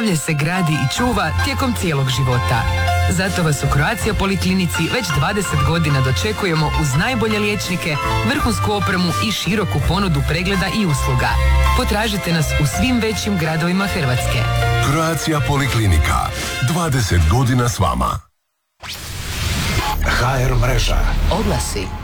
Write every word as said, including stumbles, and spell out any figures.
Zdravlje se gradi i čuva tijekom cijelog života. Zato vas u Croatia Poliklinici već dvadeset godina dočekujemo uz najbolje liječnike, vrhunsku opremu i široku ponudu pregleda i usluga. Potražite nas u svim većim gradovima Hrvatske. Croatia Poliklinika. dvadeset godina s vama. ha er mreža. Oglasi.